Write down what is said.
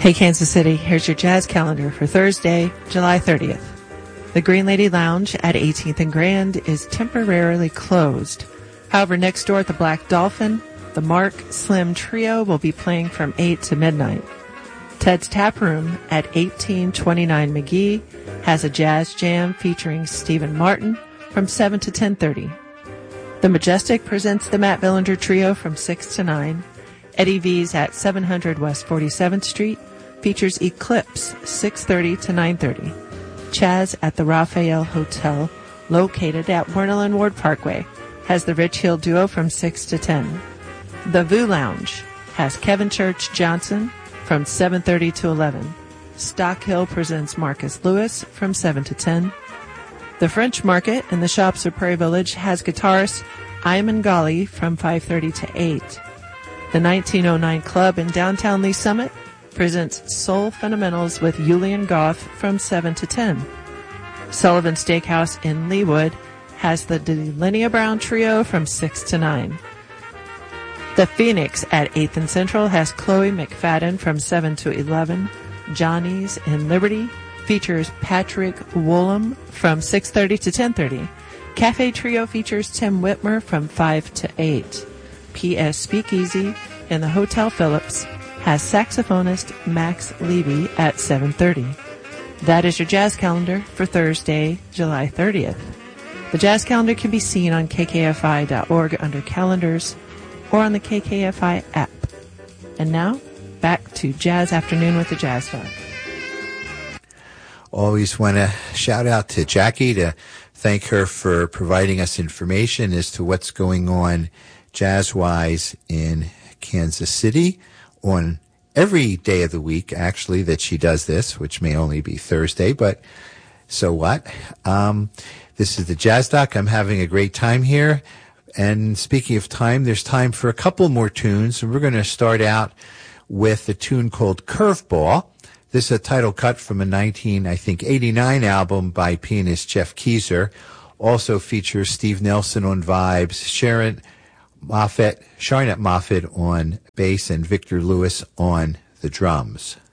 Hey Kansas City, here's your jazz calendar for Thursday, July 30th. The Green Lady Lounge at 18th and Grand is temporarily closed. However, next door at the Black Dolphin, the Mark Slim Trio will be playing from 8 to midnight. Ted's Tap Room at 1829 McGee has a jazz jam featuring Stephen Martin from 7 to 10:30. The Majestic presents the Matt Billinger Trio from 6 to 9. Eddie V's at 700 West 47th Street features Eclipse 6:30 to 9:30. Chaz at the Raphael Hotel, located at Warnell and Ward Parkway, has the Rich Hill Duo from 6 to 10. The Voo Lounge has Kevin Church Johnson from 7:30 to 11. Stock Hill presents Marcus Lewis from 7 to 10. The French Market in the Shops of Prairie Village has guitarist Ayman Ghali from 5:30 to 8. The 1909 Club in downtown Lee Summit presents Soul Fundamentals with Julian Goff from 7 to 10. Sullivan Steakhouse in Leawood has the Delinia Brown Trio from 6 to 9. The Phoenix at 8th and Central has Chloe McFadden from 7 to 11. Johnny's in Liberty features Patrick Woolham from 6:30 to 10:30. Cafe Trio features Tim Whitmer from 5 to 8. P.S. Speakeasy in the Hotel Phillips has saxophonist Max Levy at 7:30. That is your jazz calendar for Thursday, July 30th. The jazz calendar can be seen on kkfi.org under calendars or on the KKFI app. And now, back to Jazz Afternoon with the Jazz Doc. Always want to shout out to Jackie to thank her for providing us information as to what's going on jazz-wise in Kansas City on every day of the week, actually, that she does this, which may only be Thursday, but so what? This is the Jazz Doc. I'm having a great time here. And speaking of time, there's time for a couple more tunes, and we're going to start out with a tune called Curveball. This is a title cut from a 1989 album by pianist Jeff Keezer. Also features Steve Nelson on vibes, Sharonette Moffett on bass, and Victor Lewis on the drums.